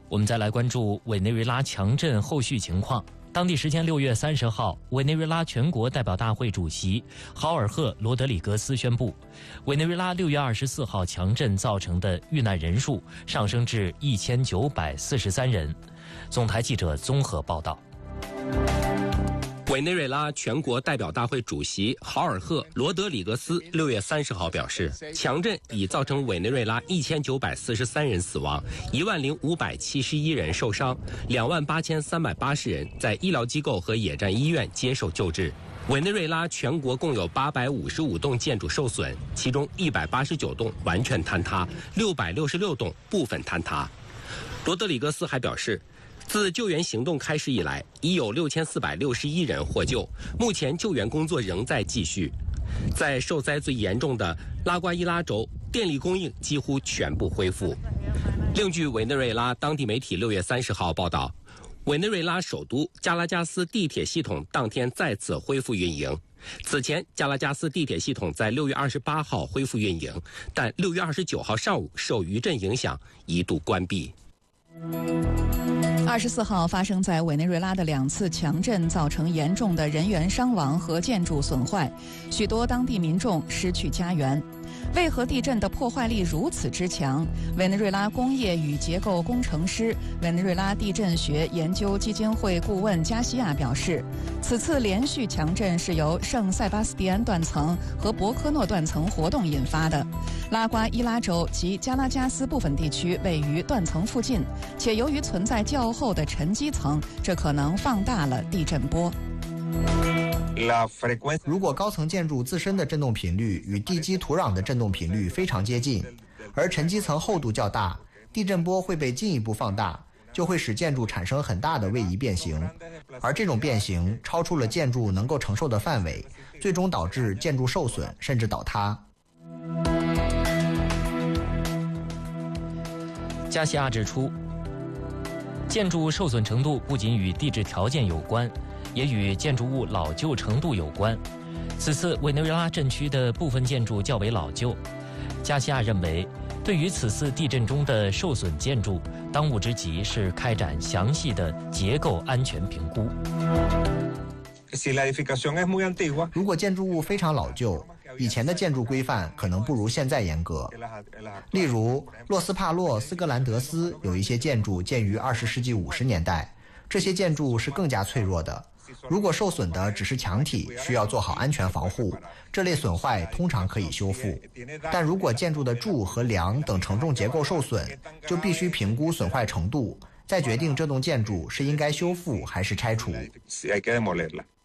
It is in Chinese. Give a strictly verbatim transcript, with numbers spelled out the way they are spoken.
我们再来关注委内瑞拉强震后续情况。当地时间六月三十号，委内瑞拉全国代表大会主席豪尔赫·罗德里格斯宣布，委内瑞拉六月二十四号强震造成的遇难人数上升至一千九百四十三人。总台记者综合报道。 委内瑞拉全国代表大会主席豪尔赫·罗德里格斯六月三十号表示，强震已造成委内瑞拉一千九百四十三人死亡，一万零五百七十一人受伤，两万八千三百八十人在医疗机构和野战医院接受救治。委内瑞拉全国共有八百五十五栋建筑受损，其中一百八十九栋完全坍塌，六百六十六栋部分坍塌。罗德里格斯还表示，自救援行动开始以来，已有六千四百六十一人获救，目前救援工作仍在继续。在受灾最严重的拉瓜伊拉州，电力供应几乎全部恢复。另据委内瑞拉当地媒体六月三十号报道，委内瑞拉首都加拉加斯地铁系统当天再次恢复运营。此前，加拉加斯地铁系统在六月二十八号恢复运营，但六月二十九号上午受余震影响，一度关闭。 二十四号发生在委内瑞拉的两次强震，造成严重的人员伤亡和建筑损坏，许多当地民众失去家园。为何地震的破坏力如此之强？委内瑞拉工业与结构工程师、委内瑞拉地震学研究基金会顾问加西亚表示，此次连续强震是由圣塞巴斯蒂安断层和博科诺断层活动引发的。拉瓜伊拉州及加拉加斯部分地区位于断层附近，且由于存在较厚的沉积层，这可能放大了地震波。 如果高层建筑自身的振动频率与地基土壤的振动频率非常接近，而沉积层厚度较大，地震波会被进一步放大，就会使建筑产生很大的位移变形，而这种变形超出了建筑能够承受的范围，最终导致建筑受损甚至倒塌。 加西亚指出，建筑受损程度不仅与地质条件有关，也与建筑物老旧程度有关。此次委内瑞拉震区的部分建筑较为老旧。加西亚认为，对于此次地震中的受损建筑，当务之急是开展详细的结构安全评估。 如果建筑物非常老旧，以前的建筑规范可能不如现在严格。例如，洛斯帕洛斯格兰德斯有一些建筑建于二十世纪五十年代，这些建筑是更加脆弱的。如果受损的只是墙体，需要做好安全防护，这类损坏通常可以修复。但如果建筑的柱和梁等承重结构受损，就必须评估损坏程度，再决定这栋建筑是应该修复还是拆除。